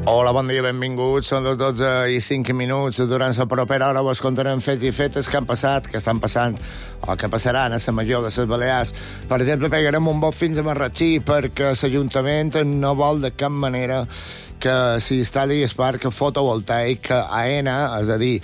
Hola, bon dia, benvinguts. Són les 12:05. Durant la propera hora vos contarem fets i fetes que han passat, que estan passant o que passaran a la major de les Balears. Per exemple, pegarem un bot fins a Marratxí perquè l'Ajuntament no vol de cap manera que s'instal·li el parc fotovoltaic a AENA, és a dir,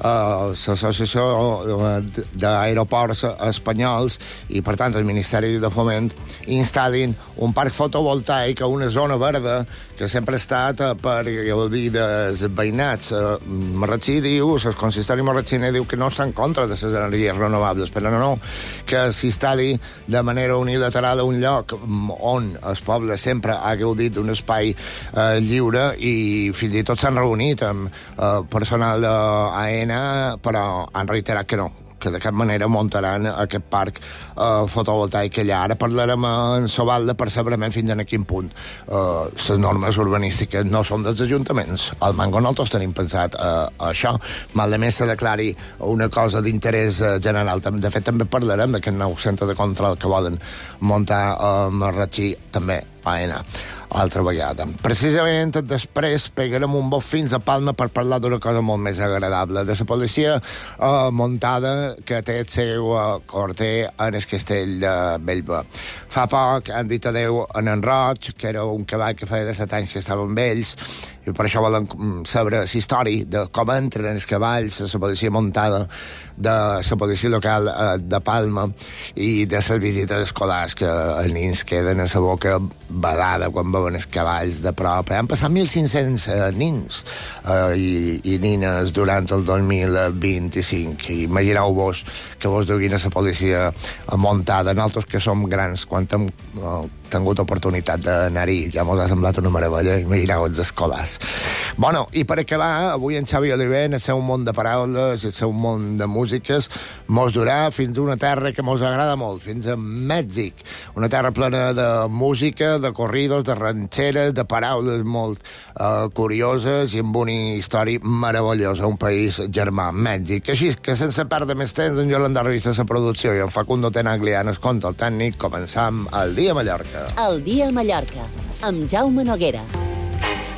l'Associació d'Aeroports Espanyols i, per tant, el Ministeri de Foment instal·lin un parc fotovoltaic a una zona verda que sempre ha estat per gaudir dels veïnats. Marratxí diu, el consistori marratxiner diu que no està en contra de les energies renovables, però no, que s'instal·li de manera unilateral a un lloc on el poble sempre ha gaudit d'un espai lliure i fins i tot s'han reunit amb personal d'AENA, però han reiterat que no, que de cap manera muntaran aquest parc fotovoltaic allà. Ara parlarem en Sobalda per saber fins a quin punt les normes urbanístiques no són dels ajuntaments. Al Mango nosaltres tenim pensat això. Malament se declari una cosa d'interès general. De fet, també parlarem d'aquest nou centre de control que volen muntar a Marratxí, també a AENA. Altra vegada. Precisament després pegarem un bot fins a Palma per parlar d'una cosa molt més agradable, de la policia muntada que té el seu quarter en el castell de Bellver. Fa poc han dit adeu a en Roig, que era un cavall que feia de 7 anys que estava amb ells, i per això volen saber la història de com entren els cavalls a la policia muntada de la policia local de Palma i de les visites escolars, que els nins queden a la boca badada quan veuen els cavalls de prop. Han passat 1.500 nins i nines durant el 2025. Imagineu-vos que vos duguin a la policia muntada. Nosaltres, que som grans, quan hem tingut oportunitat d'anar-hi, ja mos ha semblat una meravella. Imagineu els escolars. Bueno, i per acabar, avui en Xavi Oliver, el seu món de paraules, el seu món de músiques, mos durà fins a una terra que mos agrada molt, fins a Mèxic. Una terra plena de música, de corridos, de ranxeres, de paraules molt curioses i amb una història meravellosa, un país germà, Mèxic. Així que sense perdre més temps, en Yolanda revista la producció i en Facundo Tenaglia en el control tècnic, començam el Dia a Mallorca. El Dia a Mallorca, amb Jaume Noguera.